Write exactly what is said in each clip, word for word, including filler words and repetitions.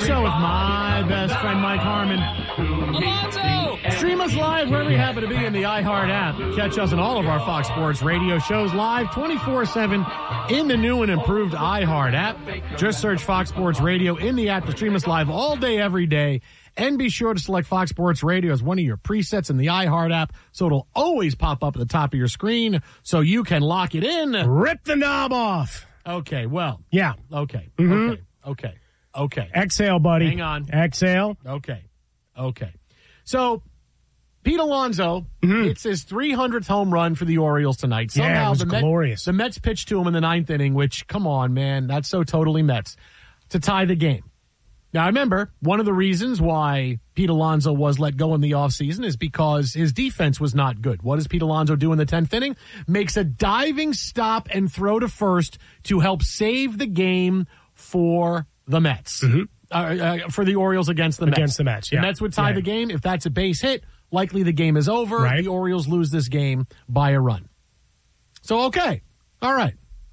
Show with my best friend, Mike Harmon. Alonzo! Stream us live wherever you happen to be in the iHeart app. Catch us on all of our Fox Sports radio shows live twenty-four seven in the new and improved iHeart app. Just search Fox Sports Radio in the app to stream us live all day, every day. And be sure to select Fox Sports Radio as one of your presets in the iHeart app so it'll always pop up at the top of your screen so you can lock it in. Rip the knob off. Okay, well. Yeah. Okay, Mm-hmm. okay, okay, okay. Exhale, buddy. Hang on. Exhale. Okay, okay. So, Pete Alonso, Mm-hmm. it's his three hundredth home run for the Orioles tonight. Yeah, Somehow it was the, Met, glorious. the Mets pitched to him in the ninth inning, which, come on, man, that's so totally Mets, to tie the game. Now, I remember one of the reasons why Pete Alonso was let go in the offseason is because his defense was not good. What does Pete Alonso do in the tenth inning? Makes a diving stop and throw to first to help save the game for the Mets. Mm-hmm. Uh, uh, for the Orioles against the Mets. Against the Mets, yeah. The Mets would tie Yeah. the game. If that's a base hit, likely the game is over. Right. The Orioles lose this game by a run. So, okay. All right.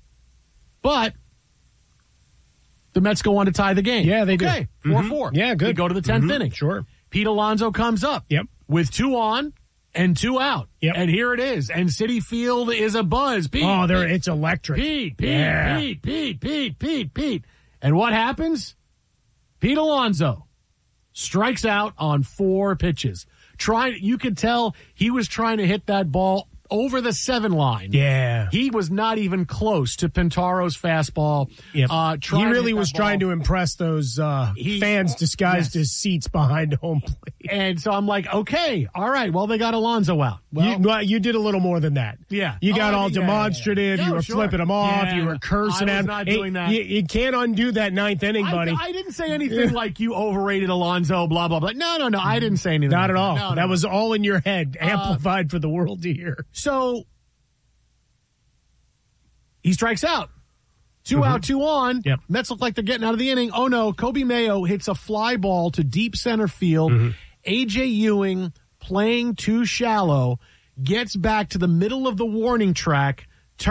But the Mets go on to tie the game. Yeah, they do. Okay, four four. Mm-hmm. Yeah, good. We go to the tenth Mhm. inning. Sure. Pete Alonso comes up. Yep. With two on and two out. Yep. And here it is. And Citi Field is a buzz. Pete, Oh, there Pete, it's electric. Pete, Pete, Yeah. Pete, Pete, Pete, Pete, Pete. And what happens? Pete Alonso strikes out on four pitches. Trying, you could tell he was trying to hit that ball over the seven line. Yeah. He was not even close to Pintaro's fastball. Yep. Uh, he trying to really hit was that trying ball. to impress those uh, He- fans disguised yes. as seats behind home plate. And so I'm like, okay, all right, well, they got Alonso out. Well, you, well, you did a little more than that. Yeah. You got Oh, all yeah, yeah, yeah. demonstrative. Yeah, you were sure. flipping them off. Yeah. You were cursing I was at not him. doing Hey, that. You, you can't undo that ninth inning, buddy. I, I didn't say anything like you overrated Alonso, blah, blah, blah. No, no, no, I didn't say anything. Not like at all. that. No, no, that no. was all in your head, amplified for the world to hear. So he strikes out. Two Mm-hmm. out, two on. Yep. Mets look like they're getting out of the inning. Oh, no. Kobe Mayo hits a fly ball to deep center field. Mm-hmm. A J Ewing, playing too shallow, gets back to the middle of the warning track,